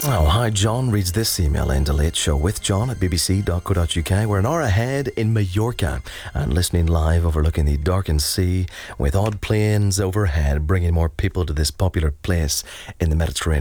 Oh, hi, John reads this email in to Late Show with John at bbc.co.uk. We're an hour ahead in Mallorca and listening live overlooking the darkened sea with odd planes overhead, bringing more people to this popular place in the Mediterranean.